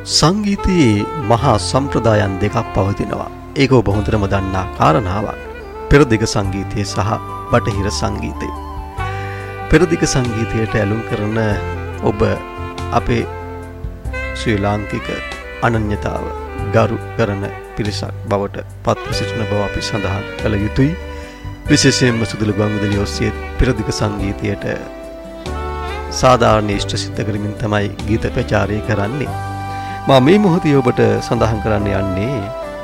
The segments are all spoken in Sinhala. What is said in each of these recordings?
සංගීතයේ මහා සම්ප්‍රදායන් දෙකක් පවතිනවා. ඒක ඔබ හොඳටම දන්නා කාරණාවක්. පෙරදිග සංගීතය සහ බටහිර සංගීතය. පෙරදිග සංගීතයට ඇලුම් කරන ඔබ අපේ ශ්‍රී ලාංකික අනන්‍යතාව ගරු කරන පිරිසක් බවට පත්ව සිටින බව අපි සඳහන් කළ යුතුයි. විශේෂයෙන්ම සුදුළු ගංගුදලිය ඔස්සේ පෙරදිග සංගීතයට සාධාරණ ඉෂ්ට සිද්ධ කරමින් තමයි ගීත ප්‍රචාරය කරන්නේ. මම මේ මොහොතේ ඔබට සඳහන් කරන්න යන්නේ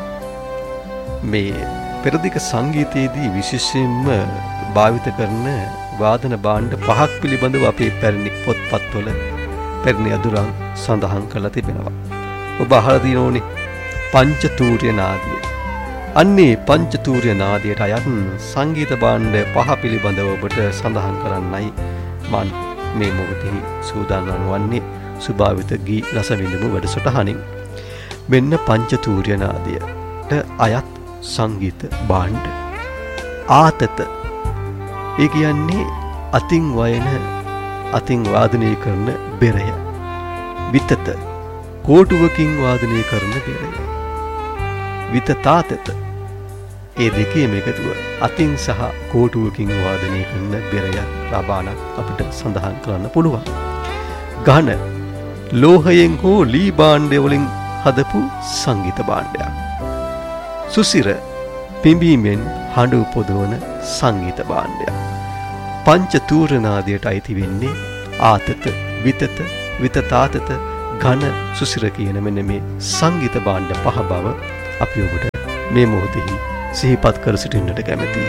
මේ පෙරදිග සංගීතයේදී විශේෂයෙන්ම භාවිත කරන වාදන භාණ්ඩ පහක් පිළිබඳව අපේ පැරණි පොත්පත්වල පැරණි අදුරන් සඳහන් කරලා තිබෙනවා. ඔබ අහලා තියෙනෝනේ පංචතූර්ය නාදය. අන්නේ පංචතූර්ය නාදයට අයත් සංගීත භාණ්ඩ පහ පිළිබඳව ඔබට සඳහන් කරන්නයි මම මේ මොහොතේ සූදානම් වන්නේ. සුභාවිත ගී රස විඳමු වැඩසටහනින්. මෙන්න පංචතූර්ය නාදයට අයත් සංගීත භාණ්ඩ. ආතත ඒ කියන්නේ අතින් වයන අතින් වාදනය කරන බෙරය. විතත කෝටුවකින් වාදනය කරන බෙරය. විතතාතත ඒ දෙකේම එකතුව අතින් සහ කෝටුවකින් වාදනය කරන බෙරයක් රබානක් අපිට සඳහන් කරන්න පුළුවන්. ඝන ලෝහයෙන් හෝ ලී භාණ්ඩ වලින් හදපු සංගීත භාණ්ඩයක්. සුසිර පිඹීමෙන් හඬ උපදවන සංගීත භාණ්ඩයක්. පංචතූර්ය නාදයට අයිති වෙන්නේ ආතත, විතත, විතතාතත, ඝන, සුසිර කියන මෙන්න මේ සංගීත භාණ්ඩ පහ බව අපි ඔබට මේ මොහොතේ සිහිපත් කර සිටින්නට කැමැතියි.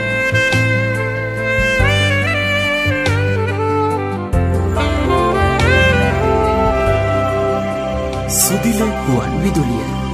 සුදිල ගුවන් විදුලිය